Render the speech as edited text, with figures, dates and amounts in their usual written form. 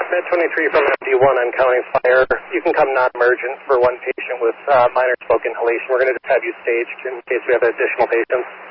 Med 23 from MD1 on County Fire. You can come non-emergent for one patient with minor smoke inhalation. We're going to just have you staged in case we have additional patients.